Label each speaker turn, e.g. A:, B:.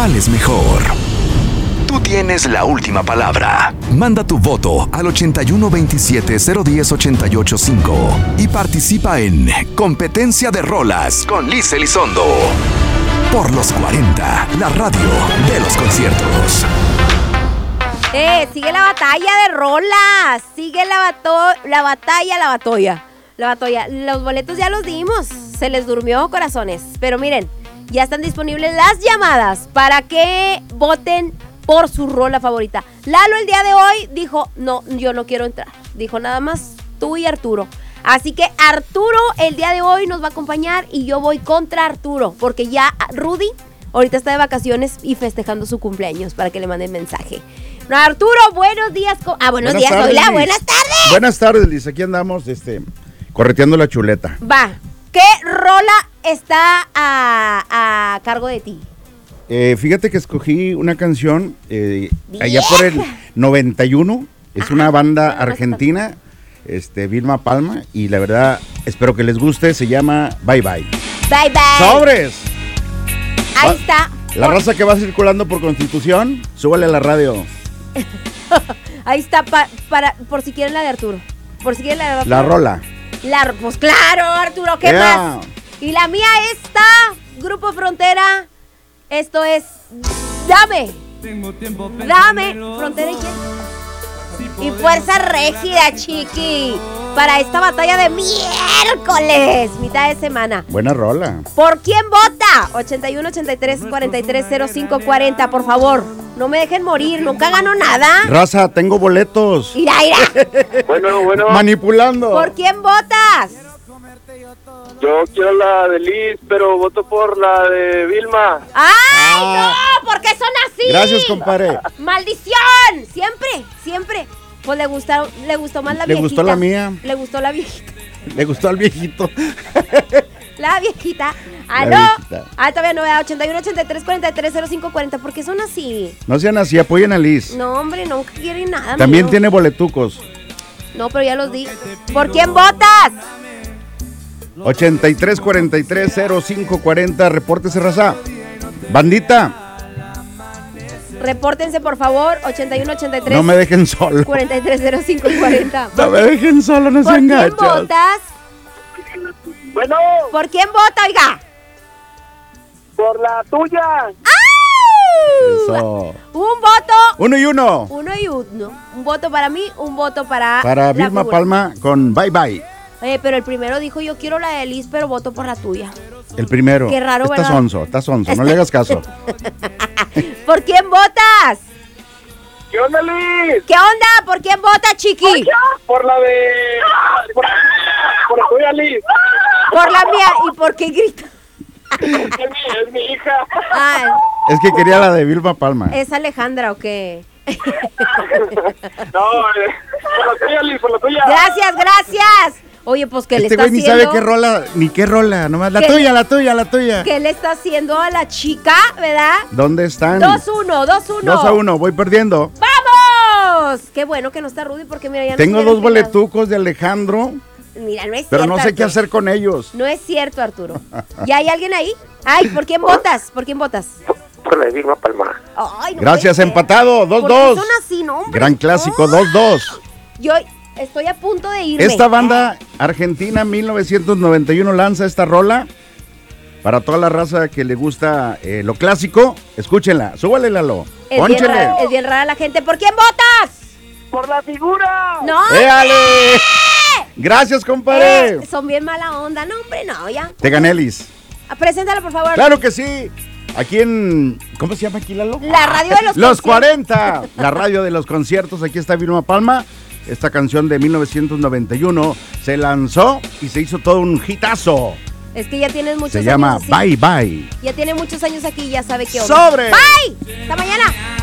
A: ¿cuál es mejor? Tú tienes la última palabra. Manda tu voto al 8127-010-885 y participa en Competencia de Rolas con Liz Elizondo. Por los 40, la radio de los conciertos.
B: Sigue la batalla de rolas. Sigue la batalla. Los boletos ya los dimos. Se les durmió, corazones. Pero miren, ya están disponibles las llamadas para que voten por su rola favorita. Lalo el día de hoy dijo, no, yo no quiero entrar. Dijo nada más tú y Arturo. Así que Arturo el día de hoy nos va a acompañar y yo voy contra Arturo, porque ya Rudy ahorita está de vacaciones y festejando su cumpleaños para que le manden mensaje. No, Arturo, buenos días. Buenos días, hola, buenas tardes.
C: Buenas tardes, Liz. Aquí andamos, correteando la chuleta.
B: Va, ¿qué rola está a cargo de ti?
C: Fíjate que escogí una canción allá por el 91. Es una banda argentina, Vilma Palma, y la verdad espero que les guste. Se llama Bye Bye.
B: Bye Bye.
C: ¡Sobres!
B: Ahí está.
C: La raza que va circulando por Constitución, súbale a la radio.
B: Ahí está, por si quieren la de Arturo. Por si quieren la de Arturo.
C: La rola.
B: Pues claro, Arturo, ¿qué más? Y la mía está, Grupo Frontera. Esto es Dame, Frontera y quién. Y Fuerza Régida, chiqui, para esta batalla de miércoles, mitad de semana.
C: Buena rola.
B: ¿Por quién vota? 81-83-43-0540, por favor. No me dejen morir, nunca gano nada.
C: Raza, tengo boletos.
B: Mira.
D: Bueno.
C: Manipulando.
B: ¿Por quién votas?
D: Yo quiero la de Liz, pero voto por la de Vilma.
B: ¡Ay, no! ¿Por qué son así?
C: Gracias, compadre.
B: ¡Maldición! Siempre. Pues le gustó más la viejita.
C: ¿Le gustó la mía?
B: Le gustó la viejita.
C: Le gustó al viejito.
B: La viejita.
C: La
B: ¿Aló?
C: viejita.
B: Todavía no vea. 81-83-43-0540. ¿Por qué son así?
C: No sean así, apoyen a Liz.
B: No, hombre, no quieren nada.
C: También
B: mío.
C: tiene boletucos.
B: No, pero ya los di. ¿Por quién votas?
C: 83-43-0540. Repórtese, raza. Bandita.
B: Repórtense, por favor. 81-83.
C: No me dejen solo.
B: 43-0540.
C: No me dejen solo, no
B: ¿Por
C: sean
B: quién
C: gachos.
B: votas?
D: Bueno,
B: ¿Por quién vota, oiga?
D: por la tuya.
C: Eso.
B: Un voto.
C: Uno y uno.
B: Uno y uno. Un voto para mí, un voto para
C: Para
B: la
C: Vilma
B: figura.
C: Palma con Bye Bye.
B: Pero el primero dijo, yo quiero la de Liz, pero voto por la tuya.
C: El primero.
B: Qué raro,
C: Está
B: ¿verdad?
C: sonso. No le hagas caso.
B: ¿Por quién votas?
D: ¿Qué onda, Liz?
B: ¿Qué onda? ¿Por quién vota, chiqui?
D: Por la de... Por la tuya, Liz.
B: Por la mía. ¿Y por qué grita?
D: Es mi hija.
B: Ay,
C: Es que quería la de Vilma Palma.
B: ¿es Alejandra o qué?
D: No, por la tuya, Liz, por la tuya.
B: Gracias. Oye, pues, ¿qué le
C: Este
B: está
C: güey ni
B: haciendo?
C: sabe qué rola, ni qué rola, nomás la
B: ¿Qué?
C: tuya.
B: ¿Qué le está haciendo a la chica, verdad?
C: ¿Dónde están?
B: 2-1.
C: 2-1, voy perdiendo.
B: ¡Vamos! Qué bueno que no está Rudy porque mira, ya no
C: Tengo
B: se hubiera
C: dos
B: enterado.
C: boletucos de Alejandro,
B: Mira, no es
C: pero
B: cierto,
C: no sé qué
B: Arturo.
C: hacer con ellos.
B: No es cierto, Arturo. ¿Ya hay alguien ahí? Ay, ¿por quién votas? ¿Por quién votas?
D: Por la de Vilma Palma.
B: Ay, no
C: Gracias,
B: puede ser.
C: empatado,
B: ¿Por qué
C: 2-2.
B: son así, no, hombre?
C: Gran clásico,
B: No.
C: 2-2.
B: Yo estoy a punto de irme.
C: Esta banda argentina 1991 lanza esta rola para toda la raza que le gusta lo clásico. Escúchenla, súbale, Lalo. Pónchele.
B: Es bien rara la gente. ¿Por quién votas?
D: Por la figura.
B: No.
C: ¡Éale! Gracias, compadre.
B: Son bien mala onda. No, hombre, no, ya.
C: Te gané, Liz.
B: Preséntala, por favor.
C: Claro que sí. Aquí en... ¿Cómo se llama aquí, Lalo?
B: La radio de los
C: Los
B: conciertos.
C: 40. La radio de los conciertos. Aquí está Vilma Palma. Esta canción de 1991 se lanzó y se hizo todo un hitazo.
B: Es que ya tienes muchos
C: Se
B: años
C: llama
B: así.
C: Bye Bye.
B: Ya tiene muchos años aquí y ya sabe qué onda.
C: ¡Sobre!
B: ¡Bye! ¡Hasta mañana!